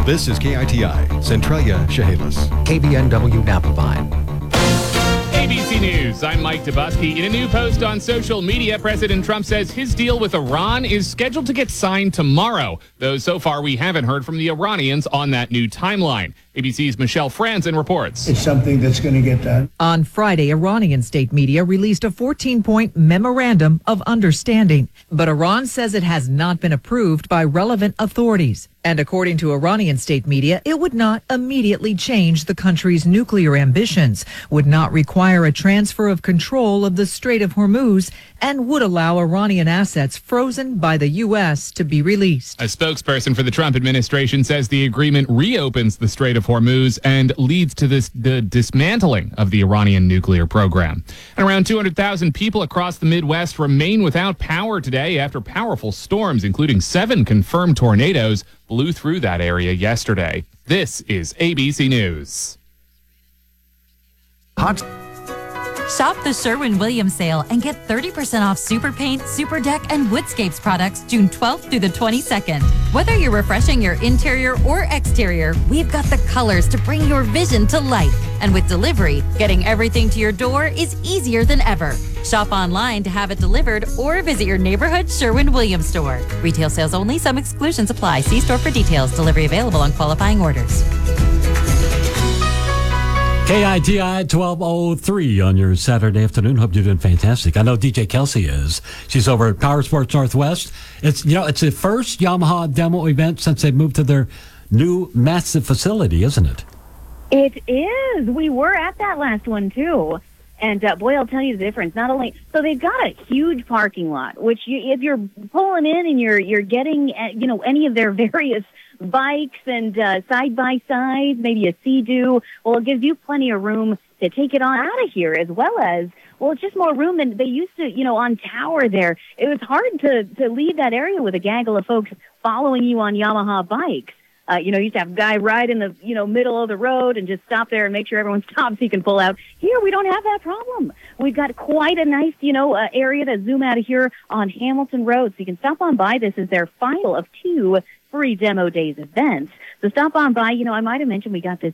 This is KITI, Centralia, Chehalis. KBNW Napa Vine. ABC News, I'm Mike Dubusky. In a new post on social media, President Trump says his deal with Iran is scheduled to get signed tomorrow, though so far we haven't heard from the Iranians on that new timeline. ABC's Michelle Franzen reports. It's something that's going to get done. On Friday, Iranian state media released a 14-point memorandum of understanding, but Iran says it has not been approved by relevant authorities. And according to Iranian state media, it would not immediately change the country's nuclear ambitions, would not require a transfer of control of the Strait of Hormuz, and would allow Iranian assets frozen by the U.S. to be released. A spokesperson for the Trump administration says the agreement reopens the Strait of Hormuz and leads to the dismantling of the Iranian nuclear program. And around 200,000 people across the Midwest remain without power today after powerful storms, including 7 confirmed tornadoes, blew through that area yesterday. This is ABC News. Shop the Sherwin-Williams sale and get 30% off Super Paint, Super Deck, and Woodscapes products June 12th through the 22nd. Whether you're refreshing your interior or exterior, we've got the colors to bring your vision to life. And with delivery, getting everything to your door is easier than ever. Shop online to have it delivered or visit your neighborhood Sherwin-Williams store. Retail sales only. Some exclusions apply. See store for details. Delivery available on qualifying orders. KITI 1203 on your Saturday afternoon. Hope you're doing fantastic. I know DJ Kelsey is. She's over at Power Sports Northwest. It's the first Yamaha demo event since they moved to their new massive facility, isn't it? It is. We were at that last one too. And boy, I'll tell you the difference. Not only so they've got a huge parking lot, which if you're pulling in and you're getting any of their various bikes and side by side, maybe a Sea-Doo, well, it gives you plenty of room to take it on out of here, as well as it's just more room than they used to. On Tower there, it was hard to leave that area with a gaggle of folks following you on Yamaha bikes. You used to have a guy ride in the, middle of the road and just stop there and make sure everyone stops so you can pull out. Here, we don't have that problem. We've got quite a nice, area to zoom out of here on Hamilton Road. So you can stop on by. This is their final of 2 free demo days events. So stop on by. I might have mentioned we got this